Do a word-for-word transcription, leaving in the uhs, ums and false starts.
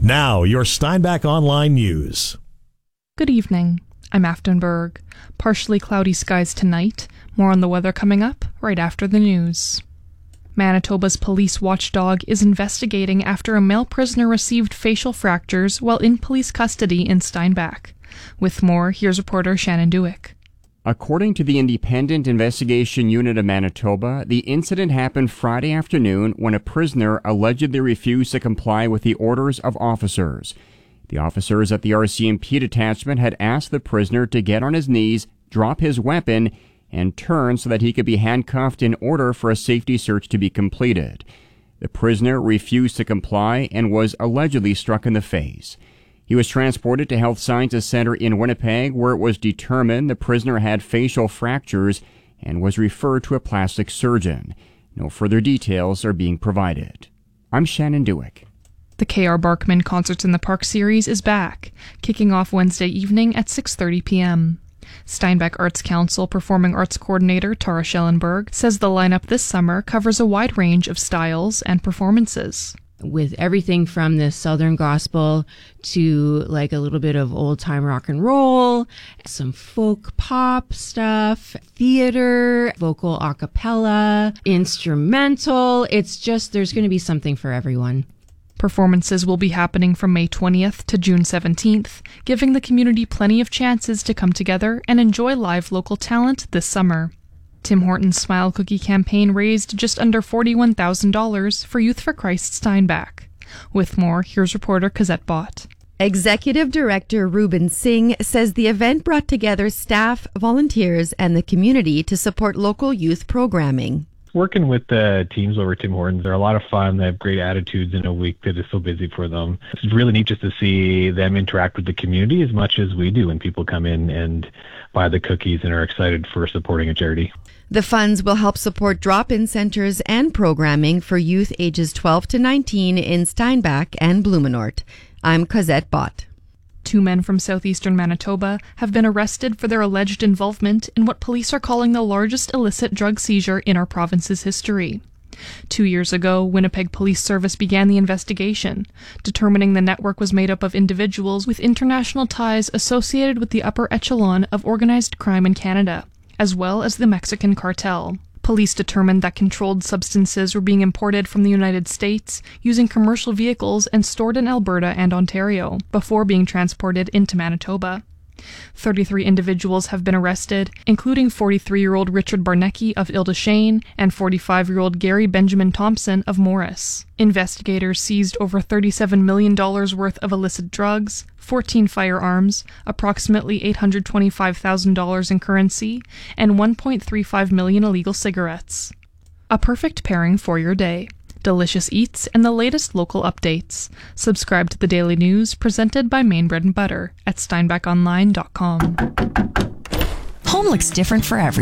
Now, your Steinbach Online News. Good evening. I'm Aftonberg. Partially cloudy skies tonight. More on the weather coming up right after the news. Manitoba's police watchdog is investigating after a male prisoner received facial fractures while in police custody in Steinbach. With more, here's reporter Shannon Dewick. According to the Independent Investigation Unit of Manitoba, the incident happened Friday afternoon when a prisoner allegedly refused to comply with the orders of officers. The officers at the R C M P detachment had asked the prisoner to get on his knees, drop his weapon, and turn so that he could be handcuffed in order for a safety search to be completed. The prisoner refused to comply and was allegedly struck in the face. He was transported to Health Sciences Center in Winnipeg, where it was determined the prisoner had facial fractures and was referred to a plastic surgeon. No further details are being provided. I'm Shannon Dewick. The K R. Barkman Concerts in the Park series is back, kicking off Wednesday evening at six thirty p.m. Steinbach Arts Council Performing Arts Coordinator Tara Schellenberg says the lineup this summer covers a wide range of styles and performances. With everything from the Southern gospel to like a little bit of old time rock and roll, some folk pop stuff, theater, vocal a cappella, instrumental. It's just, there's going to be something for everyone. Performances will be happening from May twentieth to June seventeenth, giving the community plenty of chances to come together and enjoy live local talent this summer. Tim Hortons Smile Cookie campaign raised just under forty-one thousand dollars for Youth for Christ Steinbach. With more, here's reporter Cosette Bott. Executive Director Ruben Singh says the event brought together staff, volunteers, and the community to support local youth programming. Working with the teams over at Tim Hortons, they're a lot of fun. They have great attitudes in a week that is so busy for them. It's really neat just to see them interact with the community as much as we do when people come in and buy the cookies and are excited for supporting a charity. The funds will help support drop-in centers and programming for youth ages twelve to nineteen in Steinbach and Blumenort. I'm Cosette Bott. Two men from southeastern Manitoba have been arrested for their alleged involvement in what police are calling the largest illicit drug seizure in our province's history. Two years ago, Winnipeg Police Service began the investigation, determining the network was made up of individuals with international ties associated with the upper echelon of organized crime in Canada, as well as the Mexican cartel. Police determined that controlled substances were being imported from the United States using commercial vehicles and stored in Alberta and Ontario before being transported into Manitoba. thirty-three individuals have been arrested, including forty-three-year-old Richard Barnecki of Ildashane and forty-five-year-old Gary Benjamin Thompson of Morris. Investigators seized over thirty-seven million dollars worth of illicit drugs, fourteen firearms, approximately eight hundred twenty-five thousand dollars in currency, and one point three five million illegal cigarettes. A perfect pairing for your day. Delicious eats and the latest local updates. Subscribe to the Daily News presented by Maine Bread and Butter at steinbach online dot com. Home looks different for everyone.